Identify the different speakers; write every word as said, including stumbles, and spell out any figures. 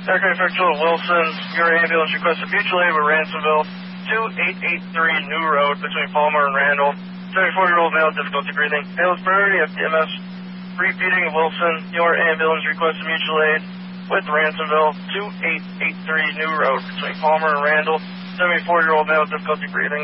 Speaker 1: Aircraft Victual Wilson, your ambulance requested mutual aid with Ransomville, two eight eight three New Road between Palmer and Randall. seventy-four-year-old male, difficulty breathing. Hails priority F T M S. Repeating Wilson, your ambulance requested mutual aid with Ransomville, two eight eight three New Road between Palmer and Randall. seventy-four-year-old male, difficulty breathing.